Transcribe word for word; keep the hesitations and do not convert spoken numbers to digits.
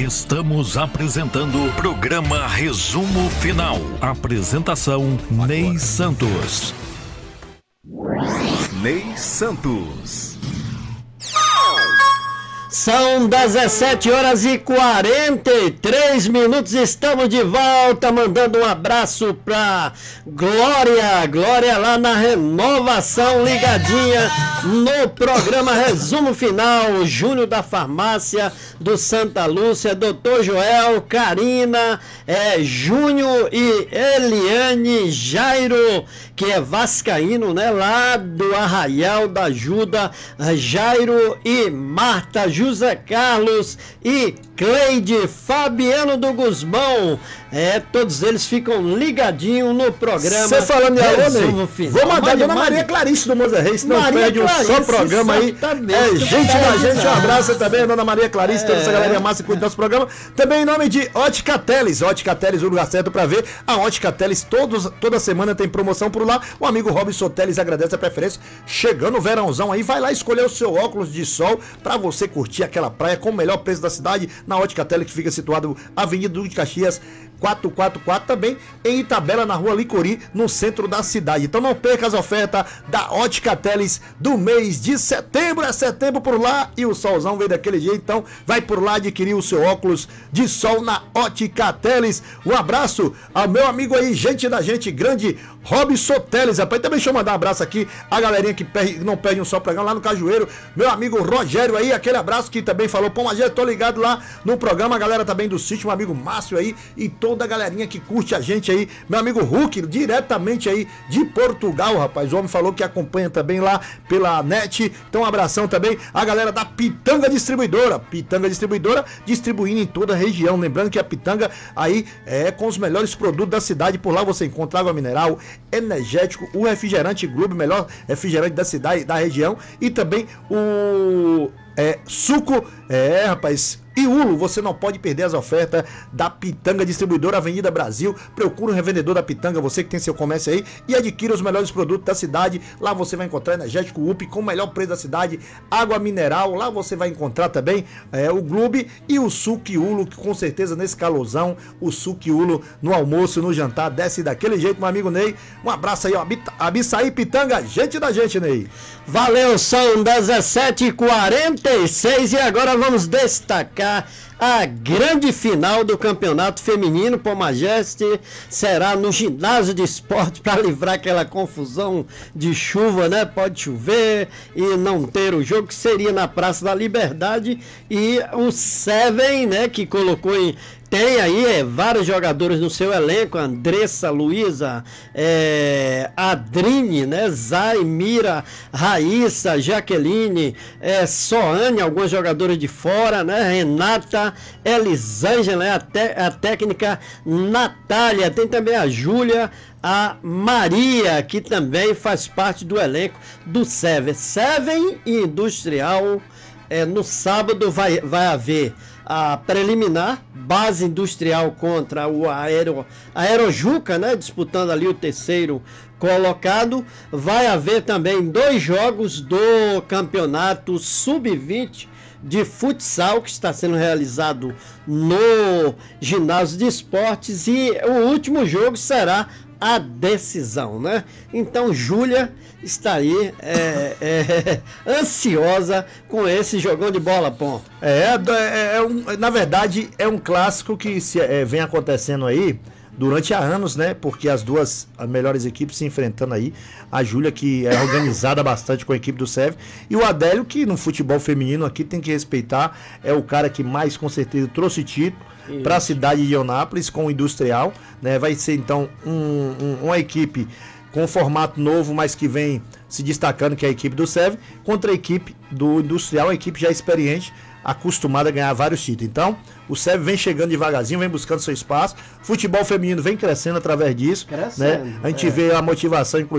Estamos apresentando o programa Resumo Final. Apresentação Ney Santos. Ney Santos. São dezessete horas e quarenta e três minutos, estamos de volta, mandando um abraço pra Glória, Glória lá na Renovação, ligadinha no programa Resumo Final, Júnior da Farmácia do Santa Lúcia, doutor Joel, Karina, é, Júnior e Eliane, Jairo, que é vascaíno, né, lá do Arraial da Ajuda, Jairo e Marta, José Carlos e Cleide, Fabiano do Guzmão, é, todos eles ficam ligadinhos no programa. Você falando em alô, Ney, vou mandar a Dona Maria Clarice do Moza Reis, não perde um só programa aí. É, gente da gente, um abraço também a Dona Maria Clarice, é. toda essa galera massa que cuida do nosso programa. Também em nome de Ótica Teles, Ótica Teles, o lugar certo pra ver. A Ótica Teles, todos, toda semana tem promoção por lá. O amigo Robson Teles agradece a preferência. Chegando o verãozão aí, vai lá escolher o seu óculos de sol pra você curtir aquela praia com o melhor preço da cidade, na Ótica Teles, que fica situado na Avenida Duque de Caxias, quatrocentos e quarenta e quatro, também em Itabela, na rua Licori, no centro da cidade. Então não perca as ofertas da Ótica Teles do mês de setembro. É setembro por lá e o solzão vem daquele jeito, então vai por lá adquirir o seu óculos de sol na Ótica Teles. Um abraço ao meu amigo aí, gente da gente, grande Robson Teles, rapaz. Também deixa eu mandar um abraço aqui a galerinha que perde, não perde um só programa lá no Cajueiro, meu amigo Rogério aí, aquele abraço que também falou, pô, mas eu tô ligado lá no programa, a galera também do sítio, meu amigo Márcio aí e toda a galerinha que curte a gente aí, meu amigo Hulk, diretamente aí de Portugal, rapaz, o homem falou que acompanha também lá pela net, então um abração também a galera da Pitanga Distribuidora, Pitanga Distribuidora, distribuindo em toda a região, lembrando que a Pitanga aí é com os melhores produtos da cidade, por lá você encontra água mineral, energético, o refrigerante Globo, melhor refrigerante da cidade, da região, e também o é, suco, é rapaz, Iulo, você não pode perder as ofertas da Pitanga Distribuidora, Avenida Brasil. Procura um revendedor da Pitanga, você que tem seu comércio aí, e adquira os melhores produtos da cidade. Lá você vai encontrar energético U P com o melhor preço da cidade, água mineral. Lá você vai encontrar também é, o Gloob e o suco Iulo, que com certeza nesse calorzão, o suco Iulo no almoço, no jantar, desce daquele jeito, meu amigo Ney. Um abraço aí, ó, Abissaí Pitanga, gente da gente, Ney. Valeu, são dezessete e quarenta e seis e agora vamos destacar a grande final do Campeonato Feminino. Pomageste será no ginásio de esporte para livrar aquela confusão de chuva, né? Pode chover e não ter o jogo, que seria na Praça da Liberdade. E o Seven, né, que colocou em... Tem aí é, vários jogadores no seu elenco, Andressa, Luísa, é, Adrine, né, Zay, Mira, Raíssa, Jaqueline, é, Soane, alguns jogadores de fora, né, Renata, Elisângela, a, te, a técnica Natália, tem também a Júlia, a Maria, que também faz parte do elenco do Seven. Seven Industrial, é, no sábado vai, vai haver a preliminar, base industrial contra o Aero, Aerojuca, né, disputando ali o terceiro colocado. Vai haver também dois jogos do campeonato sub vinte de futsal, que está sendo realizado no ginásio de esportes, e o último jogo será a decisão, né? Então, Júlia está aí é, é, ansiosa com esse jogão de bola, Pom. É, é, é um, na verdade, é um clássico que se, é, vem acontecendo aí durante há anos, né? Porque as duas as melhores equipes se enfrentando aí. A Júlia, que é organizada bastante com a equipe do S E V, e o Adélio, que no futebol feminino aqui tem que respeitar, é o cara que mais, com certeza, trouxe título para a cidade de Eunápolis com o Industrial, né? Vai ser então um, um, uma equipe com um formato novo, mas que vem se destacando, que é a equipe do S E V, contra a equipe do Industrial, a equipe já experiente, acostumada a ganhar vários títulos. Então, o S E V vem chegando devagarzinho, vem buscando seu espaço. Futebol feminino vem crescendo através disso, crescendo, né? A gente é. vê a motivação, inclusive,